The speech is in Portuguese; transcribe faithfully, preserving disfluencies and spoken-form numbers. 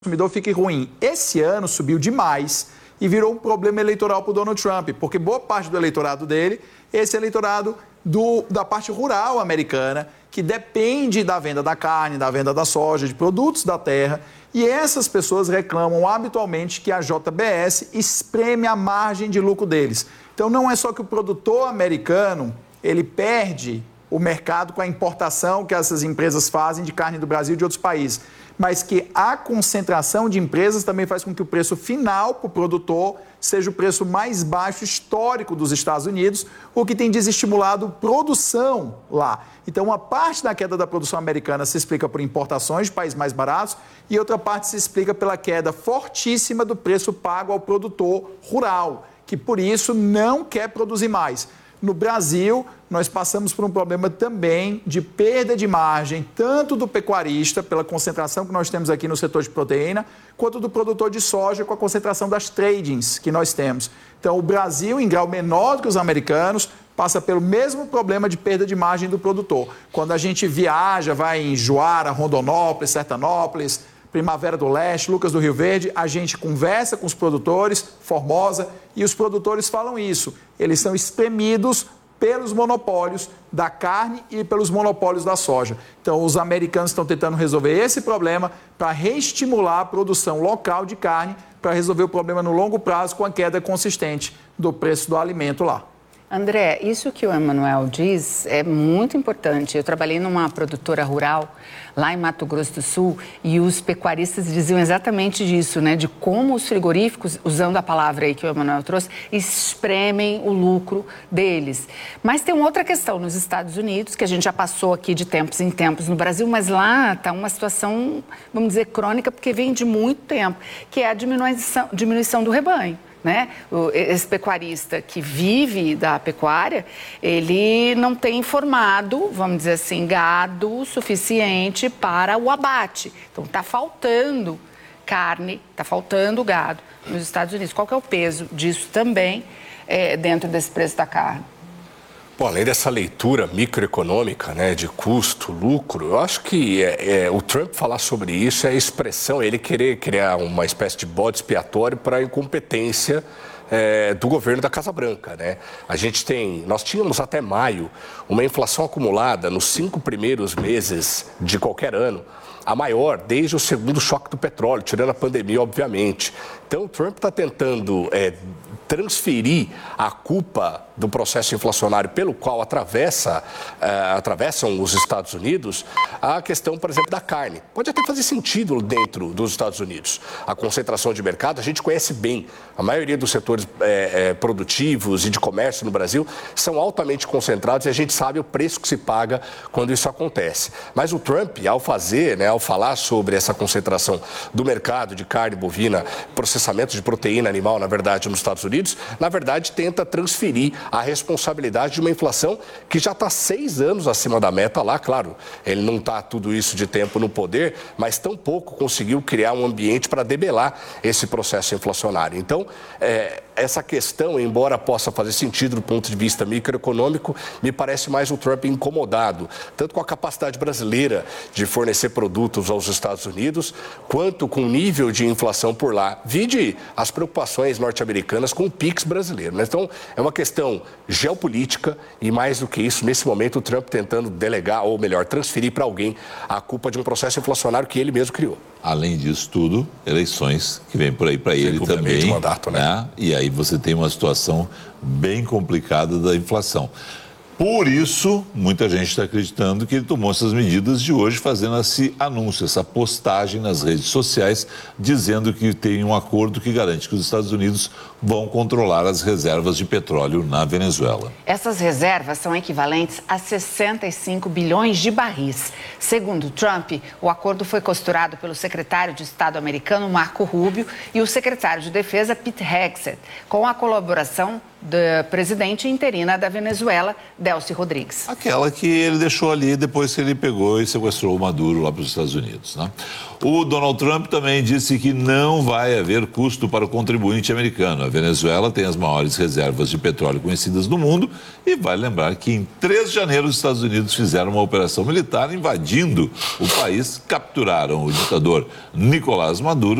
consumidor fique ruim. Esse ano subiu demais e virou um problema eleitoral para o Donald Trump, porque boa parte do eleitorado dele, esse eleitorado do, da parte rural americana, que depende da venda da carne, da venda da soja, de produtos da terra, e essas pessoas reclamam habitualmente que a J B S espreme a margem de lucro deles. Então não é só que o produtor americano, ele perde o mercado com a importação que essas empresas fazem de carne do Brasil e de outros países, mas que a concentração de empresas também faz com que o preço final para o produtor seja o preço mais baixo histórico dos Estados Unidos, o que tem desestimulado produção lá. Então, uma parte da queda da produção americana se explica por importações de países mais baratos e outra parte se explica pela queda fortíssima do preço pago ao produtor rural, que por isso não quer produzir mais. No Brasil, nós passamos por um problema também de perda de margem, tanto do pecuarista, pela concentração que nós temos aqui no setor de proteína, quanto do produtor de soja, com a concentração das tradings que nós temos. Então, o Brasil, em grau menor do que os americanos, passa pelo mesmo problema de perda de margem do produtor. Quando a gente viaja, vai em Juara, Rondonópolis, Sertanópolis, Primavera do Leste, Lucas do Rio Verde, a gente conversa com os produtores, Formosa, e os produtores falam isso. Eles são espremidos pelos monopólios da carne e pelos monopólios da soja. Então, os americanos estão tentando resolver esse problema para reestimular a produção local de carne, para resolver o problema no longo prazo com a queda consistente do preço do alimento lá. André, isso que o Emanuel diz é muito importante. Eu trabalhei numa produtora rural lá em Mato Grosso do Sul e os pecuaristas diziam exatamente disso, né? De como os frigoríficos, usando a palavra aí que o Emanuel trouxe, espremem o lucro deles. Mas tem uma outra questão nos Estados Unidos, que a gente já passou aqui de tempos em tempos no Brasil, mas lá está uma situação, vamos dizer, crônica, porque vem de muito tempo, que é a diminuição, diminuição do rebanho. Né? Esse pecuarista que vive da pecuária, ele não tem formado, vamos dizer assim, gado suficiente para o abate. Então, está faltando carne, está faltando gado nos Estados Unidos. Qual que é o peso disso também é, dentro desse preço da carne? Bom, além dessa leitura microeconômica, né, de custo, lucro, eu acho que é, é, o Trump falar sobre isso é a expressão, ele querer criar uma espécie de bode expiatório para a incompetência é, do governo da Casa Branca, né? A gente tem, nós tínhamos até maio uma inflação acumulada nos cinco primeiros meses de qualquer ano, a maior desde o segundo choque do petróleo, tirando a pandemia, obviamente. Então, o Trump está tentando é, transferir a culpa do processo inflacionário pelo qual atravessa, uh, atravessam os Estados Unidos, a questão, por exemplo, da carne. Pode até fazer sentido dentro dos Estados Unidos. A concentração de mercado, a gente conhece bem. A maioria dos setores é, é, produtivos e de comércio no Brasil são altamente concentrados e a gente sabe o preço que se paga quando isso acontece. Mas o Trump, ao fazer, né, ao falar sobre essa concentração do mercado de carne bovina, processamento de proteína animal, na verdade, nos Estados Unidos, na verdade, tenta transferir a responsabilidade de uma inflação que já está seis anos acima da meta lá, claro. Ele não está tudo isso de tempo no poder, mas tampouco conseguiu criar um ambiente para debelar esse processo inflacionário. Então, é, essa questão, embora possa fazer sentido do ponto de vista microeconômico, me parece mais o Trump incomodado, tanto com a capacidade brasileira de fornecer produtos aos Estados Unidos, quanto com o nível de inflação por lá. Vide as preocupações norte-americanas com o PIX brasileiro, né? Então, é uma questão geopolítica e, mais do que isso, nesse momento, o Trump tentando delegar, ou melhor, transferir para alguém a culpa de um processo inflacionário que ele mesmo criou. Além disso tudo, eleições que vêm por aí para ele também, de mandato, né? né? E aí você tem uma situação bem complicada da inflação. Por isso, muita gente está acreditando que ele tomou essas medidas de hoje, fazendo esse anúncio, essa postagem nas redes sociais, dizendo que tem um acordo que garante que os Estados Unidos vão controlar as reservas de petróleo na Venezuela. Essas reservas são equivalentes a sessenta e cinco bilhões de barris. Segundo Trump, o acordo foi costurado pelo secretário de Estado americano Marco Rubio e o secretário de Defesa Pete Hegseth, com a colaboração da presidente interina da Venezuela, Delcy Rodrigues. Aquela que ele deixou ali depois que ele pegou e sequestrou o Maduro lá para os Estados Unidos, né? O Donald Trump também disse que não vai haver custo para o contribuinte americano. A Venezuela tem as maiores reservas de petróleo conhecidas no mundo e vale lembrar que em três de janeiro os Estados Unidos fizeram uma operação militar invadindo o país, capturaram o ditador Nicolás Maduro